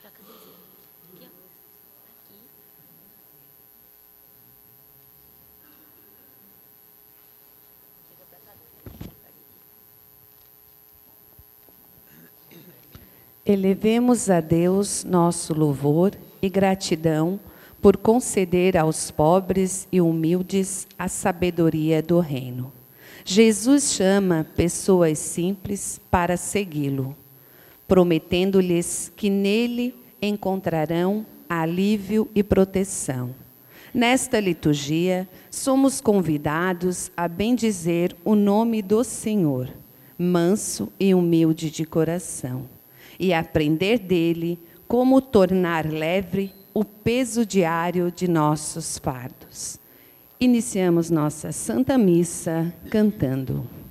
Elevemos a Deus nosso louvor e gratidão por conceder aos pobres e humildes a sabedoria do reino. Jesus chama pessoas simples para segui-lo, prometendo-lhes que nele encontrarão alívio e proteção. Nesta liturgia, somos convidados a bendizer o nome do Senhor, manso e humilde de coração, e aprender dele como tornar leve o peso diário de nossos fardos. Iniciamos nossa Santa Missa cantando.